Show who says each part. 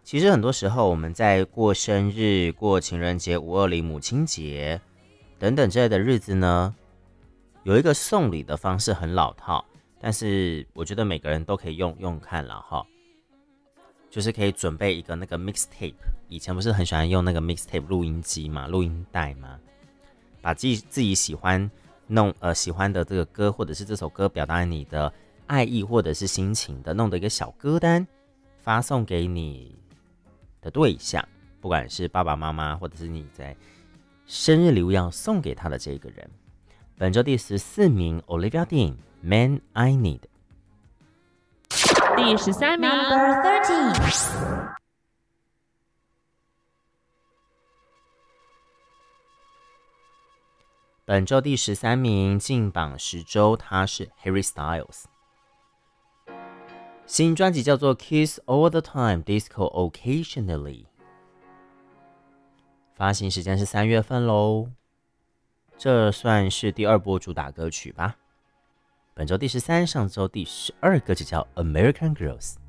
Speaker 1: 其实很多时候我们在过生日、过情人节、520母亲节等等之类的日子呢，有一个送礼的方式很老套，但是我觉得每个人都可以用用看了哈。就是可以准备一个那个 mixtape， 以前不是很喜欢用那个 mixtape 录音机嘛，录音带嘛，把自己喜欢的这个歌，或者是这首歌表达你的爱意或者是心情的，弄的一个小歌单，发送给你的对象，不管是爸爸妈妈，或者是你在生日礼物要送给他的这个人。本周第14名 Olivia Dean Man I Need。
Speaker 2: 第13名
Speaker 3: Number 13。
Speaker 1: 本周第13名进榜10周，他是 Harry Styles， 新专辑叫做 Kiss All the Time Disco Occasionally， 发行时间是3月份咯，这算是第2波主打歌曲吧。本周第13，上周第12歌曲叫 American Girls。